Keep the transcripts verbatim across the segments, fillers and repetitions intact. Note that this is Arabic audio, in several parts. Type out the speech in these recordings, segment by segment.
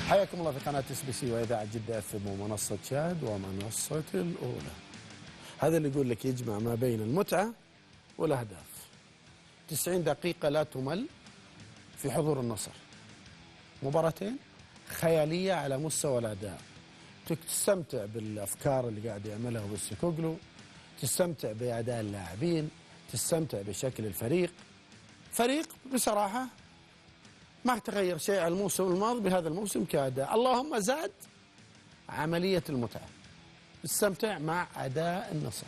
حياكم الله في قناة اس بي سي وإذاعة جدة اف ام ومنصة شاهد ومنصة الأولى. هذا اللي يقول لك يجمع ما بين المتعة والأهداف. تسعين دقيقة لا تمل في حضور النصر. مباراتين خيالية على مستوى الأداء. تستمتع بالأفكار اللي قاعد يعملها بوستيكوغلو، تستمتع بأداء اللاعبين، تستمتع بشكل الفريق. فريق بصراحة ما تغير شيء على الموسم الماضي بهذا الموسم كأداء، اللهم زاد عملية المتعة. استمتع مع أداء النصر.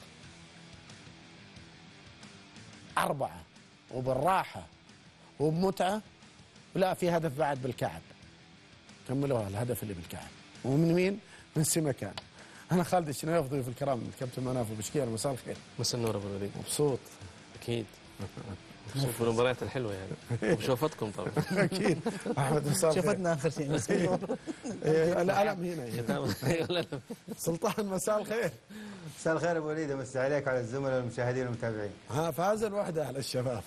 أربعة وبالراحة وبمتعة، ولا في هدف بعد بالكعب. كملوها الهدف اللي بالكعب. ومن مين؟ من سمكان. أنا خالد الشناوي ضيوف الكرام الكابتن مناف وبشكير، مساء الخير. مساء النور أبو الوليد. مبسوط؟ أكيد. مبسوط بالمباريات الحلوة يعني. وبشوفتكم طبعا. أكيد. أحمد مساء الخير. شوفتنا آخر شيء. الألم هنا. سلطان مساء الخير. مساء الخير ابو وليد، امسي عليك وعلى الزملاء والمشاهدين والمتابعين. ها فاز الوحده على الشباب.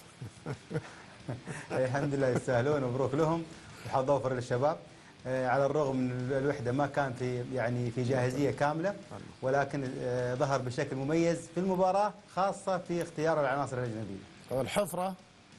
الحمد لله يستاهلون، ومبروك لهم وحظ اوفر للشباب. على الرغم من الوحده ما كان في يعني في جاهزيه كامله، ولكن ظهر بشكل مميز في المباراه، خاصه في اختيار العناصر الاجنبيه. والحفره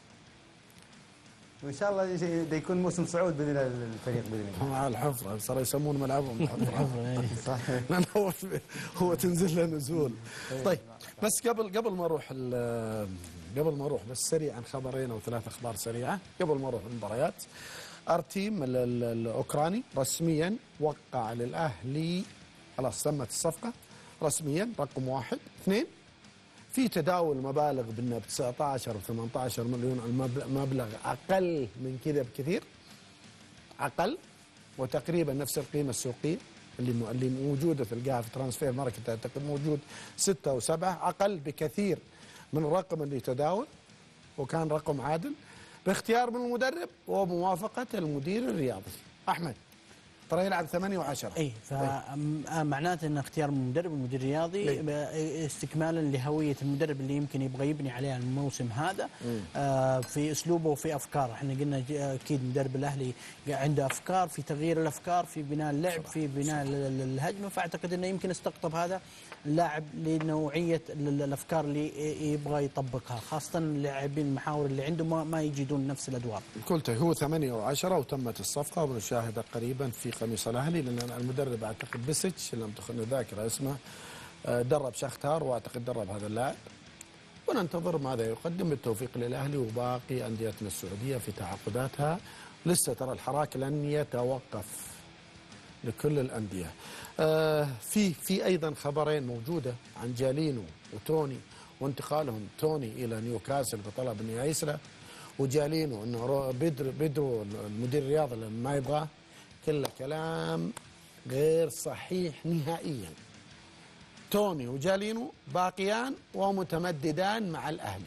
وان شاء الله ده يكون موسم صعود باذن الفريق باذن الله. مع الحفره صار يسمون ملعبهم الحفره. صحيح. لان هو هو تنزل له نزول. طيب بس قبل قبل ما اروح قبل ما اروح بس سريعا خبرين او ثلاث اخبار سريعه قبل ما اروح المباريات. ارتيم الاوكراني رسميا وقع للاهلي، خلاص تمت الصفقه رسميا. رقم واحد. اثنين، في تداول مبالغ بأنه ب تسعة عشر و ثمانية عشر مليون، المبلغ أقل من كذا بكثير، أقل، وتقريبا نفس القيمة السوقية اللي اللي موجودة تلقاها في ترانسفير ماركت، أعتقد موجود ستة وسبعة، أقل بكثير من الرقم اللي تداول، وكان رقم عادل باختيار من المدرب وموافقة المدير الرياضي. أحمد ترى يلعب ثمانية وعشرة. اي فمعناته ان اختيار المدرب والمدير الرياضي استكمالا لهويه المدرب اللي يمكن يبغى يبني عليها الموسم هذا. آه في اسلوبه وفي افكاره. احنا قلنا اكيد مدرب الاهلي عنده افكار في تغيير الافكار، في بناء اللعب، في بناء الهجمه، فاعتقد انه يمكن استقطب هذا اللاعب لنوعيه الافكار اللي يبغى يطبقها، خاصه اللاعبين المحاور اللي عنده ما, ما يجدون نفس الادوار. قلت هو ثمانية وعشرة وتمت الصفقه، وبنشاهدها قريبا في قميص الاهلي، لان المدرب اعتقد بيسيتش لم تخن ذاكره اسمه، درب شختار واعتقد درب هذا اللاعب، وننتظر ماذا يقدم. بالتوفيق للاهلي وباقي انديتنا السعوديه في تعاقداتها. لسه ترى الحراك لن يتوقف لكل الانديه. آه في في ايضا خبرين موجوده عن جالينو وتوني وانتقالهم، توني الى نيوكاسل بطلب انه يسله، وجالينو انه بدر بدرو المدير الرياضي ما يبغاه. كله كلام غير صحيح نهائيا. توني وجالينو باقيان ومتمددان مع الأهلي،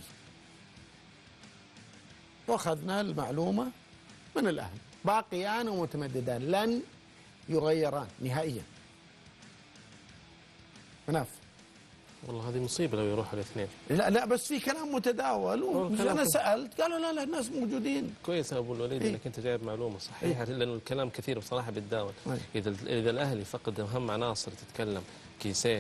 واخذنا المعلومة من الأهلي، باقيان ومتمددان لن يغيران نهائيا. مناف والله هذه مصيبة لو يروحوا الاثنين. لا لا بس في كلام متداول، وانا سألت قالوا لا لا الناس موجودين. كويس يا ابو الوليد إيه؟ انك انت جايب معلومة صحيحة. إيه؟ لانه الكلام كثير بصراحة بيتداول. إيه؟ اذا اذا الاهلي فقد اهم عناصر تتكلم، كيسيه